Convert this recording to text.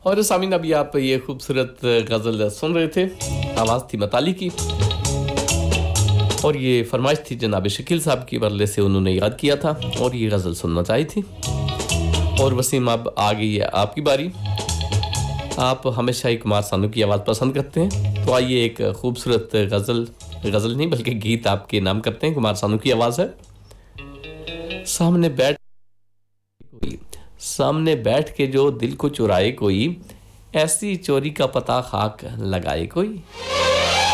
और सामीन अभी आप ये खूबसूरत गज़ल सुन रहे थे, आवाज़ थी मताली की और ये फरमाइश थी जनाब शकील साहब की, बरले से उन्होंने याद किया था और ये गज़ल सुनना चाही थी। और वसीम अब आ गई है आपकी बारी। आप हमेशा ही कुमार सानू की आवाज़ पसंद करते हैं, तो आइए एक खूबसूरत गज़ल नहीं बल्कि गीत आपके नाम करते हैं। कुमार सानू की आवाज़ है। सामने बैठ के जो दिल को चुराए कोई, ऐसी चोरी का पता खाक लगाए कोई।